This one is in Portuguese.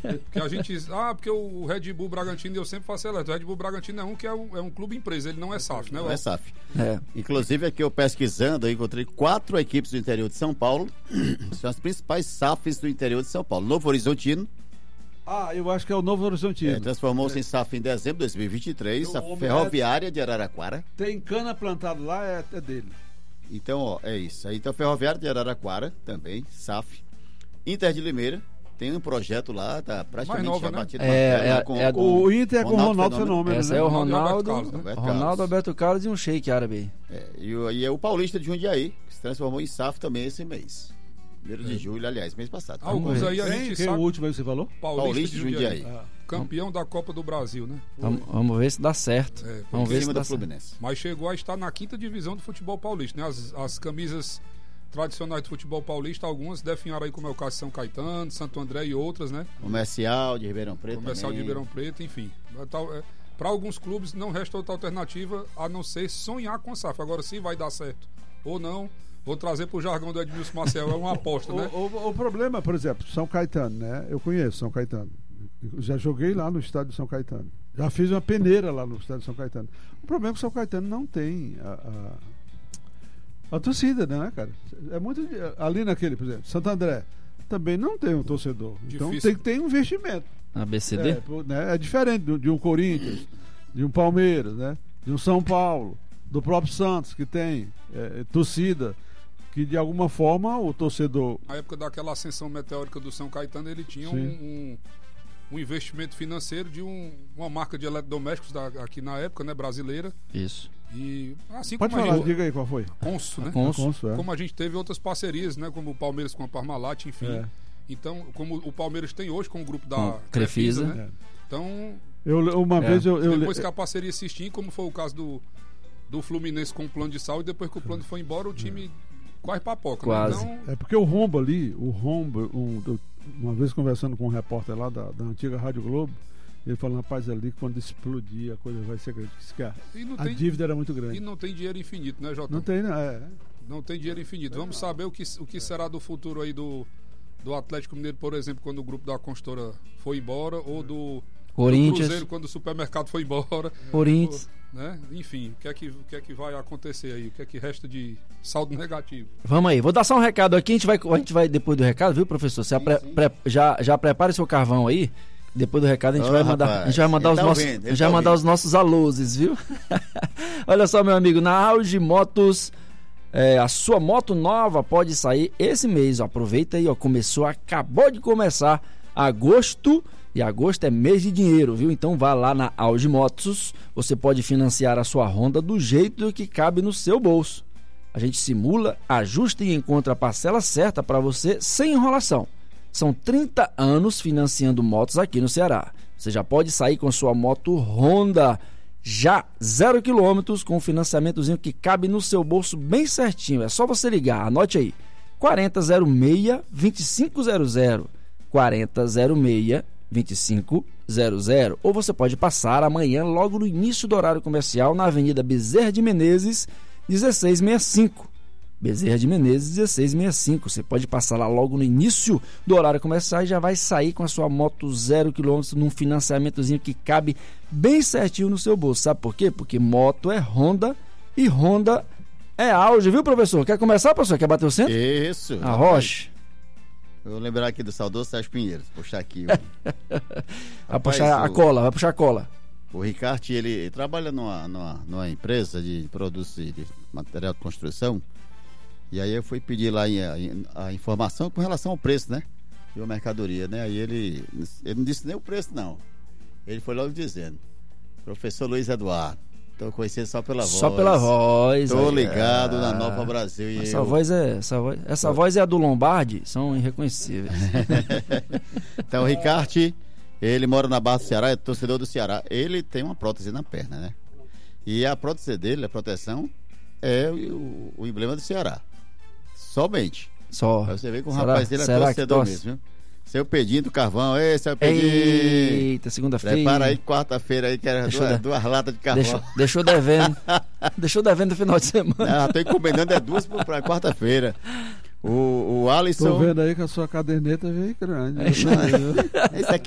Porque a gente diz, porque o Red Bull Bragantino, eu sempre faço elétrico. O Red Bull Bragantino é um clube empresa, ele não é SAF, né? Não é SAF. Inclusive, aqui eu pesquisando, eu encontrei 4 equipes do interior de São Paulo, são as principais SAFs do interior de São Paulo. Novo Horizontino. Eu acho que é o Novo Horizontino. Transformou-se em SAF em dezembro de 2023, a Ferroviária de Araraquara. Tem cana plantada lá, é dele. Então, é isso. Então, Ferroviária de Araraquara, também, SAF. Inter de Limeira, tem um projeto lá, tá praticamente já batido. O Inter é com o Ronaldo Fenômeno. Esse é o Ronaldo Alberto Carlos e um shake árabe. E é o Paulista de Jundiaí, que se transformou em SAF também esse mês. 1º de julho, aliás, mês passado. Alguns aí a gente sabe. O último aí que você falou? Paulista de Jundiaí. Campeão da Copa do Brasil, né? Vamos ver se dá certo. Vamos ver se dá Fluminense. Mas chegou a estar na 5ª divisão do futebol paulista, né? As camisas tradicionais do futebol paulista, algumas definharam aí, como é o caso de São Caetano, Santo André e outras, né? Comercial de Ribeirão Preto. Comercial de Ribeirão Preto, enfim. Para alguns clubes não resta outra alternativa a não ser sonhar com a SAF. Agora, se vai dar certo ou não, vou trazer para o jargão do Edmilson Marcel, é uma aposta, né? O problema, por exemplo, São Caetano, né? Eu conheço São Caetano. Já joguei lá no estádio de São Caetano. Já fiz uma peneira lá no estádio de São Caetano. O problema é que São Caetano não tem a torcida, né, cara? É muito. Ali naquele, por exemplo, Santo André também não tem um torcedor. Difícil. Então tem que ter um investimento. ABCD? É diferente de um Corinthians, de um Palmeiras, né? De um São Paulo, do próprio Santos, que tem torcida, que de alguma forma o torcedor. Na época daquela ascensão meteórica do São Caetano, ele tinha um investimento financeiro de uma marca de eletrodomésticos aqui na época, né, brasileira. Isso. E assim Pode como falar, diga aí qual foi. Consul, né? Consul, Como a gente teve outras parcerias, né, como o Palmeiras com a Parmalat, enfim. Então, como o Palmeiras tem hoje com o grupo da Crefisa, né? Então, depois que a parceria se extingue, como foi o caso do Fluminense com o plano de saúde, depois que o plano foi embora, o time quase papoca. Quase. Né? Então, porque o rombo ali, uma vez conversando com um repórter lá da antiga Rádio Globo, ele falou, rapaz, ali quando explodir a coisa vai ser grande. A dívida era muito grande. E não tem dinheiro infinito, né, Jota? Não tem, Não tem dinheiro infinito. Vamos saber o que será do futuro aí do Atlético Mineiro, por exemplo, quando o grupo da Construtora foi embora, ou do Cruzeiro quando o supermercado foi embora. Corinthians. Né? Enfim, o que é que vai acontecer aí? O que é que resta de saldo negativo? Vamos aí, vou dar só um recado aqui, a gente vai depois do recado, viu, professor? Você já prepare seu carvão aí. Depois do recado a gente vai mandar os nossos alôs, viu? Olha só, meu amigo, na Auge Motos, a sua moto nova pode sair esse mês. Aproveita aí, acabou de começar agosto. E agosto é mês de dinheiro, viu? Então vá lá na Auge Motos. Você pode financiar a sua Honda do jeito que cabe no seu bolso. A gente simula, ajusta e encontra a parcela certa para você sem enrolação. São 30 anos financiando motos aqui no Ceará. Você já pode sair com sua moto Honda já 0 km com um financiamentozinho que cabe no seu bolso bem certinho. É só você ligar, anote aí. 4006-2500. 4006-2500, ou você pode passar amanhã logo no início do horário comercial na Avenida Bezerra de Menezes 1665. Bezerra de Menezes 1665. Você pode passar lá logo no início do horário comercial e já vai sair com a sua moto 0 km num financiamentozinho que cabe bem certinho no seu bolso. Sabe por quê? Porque moto é Honda e Honda é Auge, viu, professor? Quer começar, professor? Quer bater o centro? Isso. A Rocha. Eu vou lembrar aqui do saudoso Sérgio Pinheiro. Puxar aqui. Vai puxar a cola. O Ricardo, ele trabalha numa empresa de produtos de material de construção. E aí eu fui pedir lá a informação com relação ao preço, né? De uma mercadoria, né? Aí ele não disse nem o preço, não. Ele foi logo dizendo: Professor Luiz Eduardo, tô conhecendo só pela voz. Só pela voz. Tô ligado na Nova Brasil. E essa voz é a do Lombardi, são irreconhecíveis. Então o Ricardo, ele mora na Barra do Ceará, é torcedor do Ceará. Ele tem uma prótese na perna, né? E a prótese dele, a proteção, é o emblema do Ceará. Somente. Só. Pra você ver que o rapaz dele é torcedor mesmo, viu? Seu Pedinho do Carvão, seu Pedinho. Eita, segunda-feira. Prepara aí, quarta-feira aí, que era duas latas de carvão. Deixou devendo. Deixou devendo no final de semana. Tô encomendando duas pra quarta-feira. O Alisson. Tô vendo aí que a sua caderneta veio grande. Esse